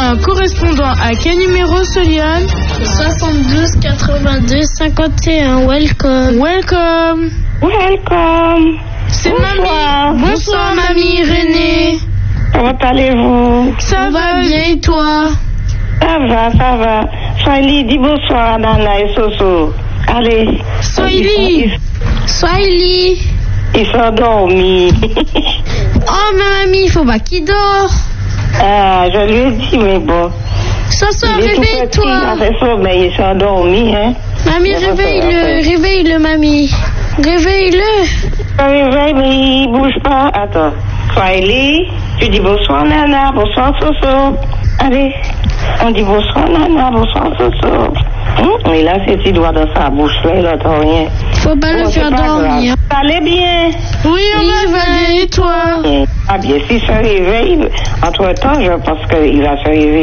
un correspondant à quel numéro, Soliane? 72 82 51. Welcome. Welcome. Welcome. C'est Mamie. Bonsoir, Mamie René. Comment allez-vous? Ça va bien et toi? Ça va. Soili, dis bonsoir à Nana et Soso. Allez. Soili. Ils sont dormis. Oh, mamie, il faut pas qu'il dort. Ah, je lui ai dit, mais bon. Soso, Il est tout petit, réveille-toi. il a fait sommeil, ils sont dormis, hein. Mamie, réveille-le, mamie. Réveille-le. Réveille, mais il bouge pas. Attends. Soili, tu dis bonsoir Nana, bonsoir Soso. Allez, on dit bonsoir Nana, bonsoir Soso. Mais là, c'est petit doigt dans sa bouche, là, il n'entend rien. Faut pas le faire dormir. Ça allait bien. Oui, on va bien et toi? Ah bien, s'il se réveille, entre-temps, je pense qu'il va se réveiller.